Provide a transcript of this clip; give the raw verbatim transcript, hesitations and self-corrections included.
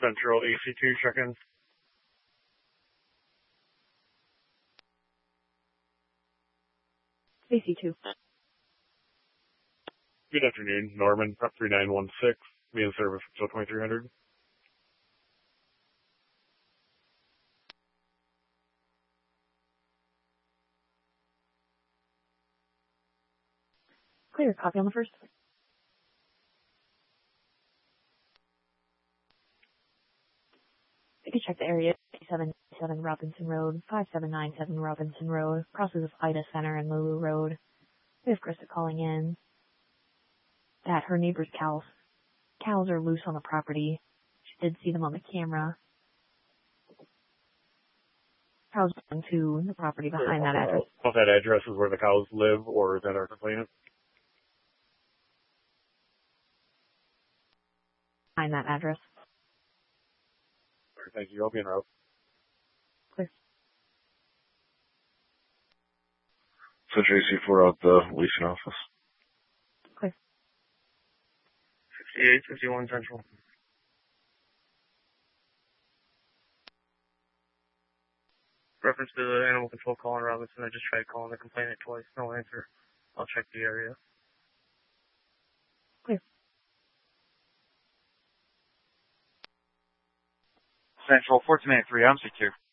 Central A C two check-in. A C two. Good afternoon, Norman, Prep three nine one six, main service until twenty-three hundred. Clear, copy on the first. You can check the area, seven seven Robinson Road, five seven nine seven Robinson Road, crosses of Ida Center and Lulu Road. We have Krista calling in that her neighbor's cows, cows are loose on the property. She did see them on the camera. Cows belong to the property behind that address. If that address is where the cows live, or is that our complainant? Behind that address. Thank you. I'll be en route. Clear. So J C four out the leasing office. Clear. sixty-eight fifty-one Central. Reference to the animal control call in Robinson. I just tried calling the complainant twice. No answer. I'll check the area. Clear. Central fourteen eighty-three, I'm secure.